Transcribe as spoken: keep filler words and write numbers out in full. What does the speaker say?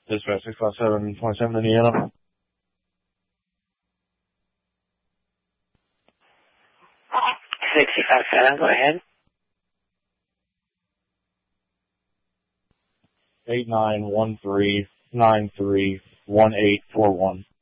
Dispatch six five seven twenty-seven Indiana. six five seven, go ahead. Eight nine one three nine three one eight four one.